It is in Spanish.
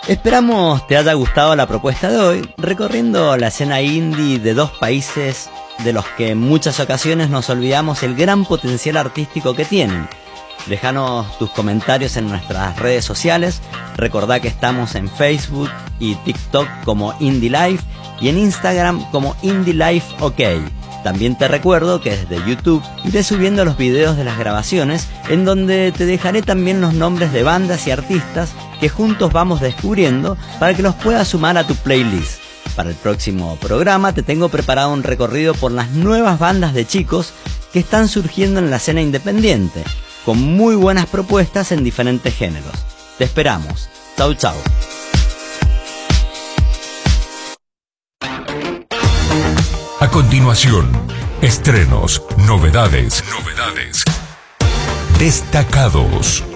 Esperamos te haya gustado la propuesta de hoy, recorriendo la escena indie de dos países de los que en muchas ocasiones nos olvidamos el gran potencial artístico que tienen. Déjanos tus comentarios en nuestras redes sociales. Recordá que estamos en Facebook y TikTok como Indie Life y en Instagram como Indie Life OK. También te recuerdo que desde YouTube iré subiendo los videos de las grabaciones, en donde te dejaré también los nombres de bandas y artistas que juntos vamos descubriendo para que los puedas sumar a tu playlist. Para el próximo programa te tengo preparado un recorrido por las nuevas bandas de chicos que están surgiendo en la escena independiente, con muy buenas propuestas en diferentes géneros. Te esperamos. Chau, chau. A continuación, estrenos, novedades, destacados.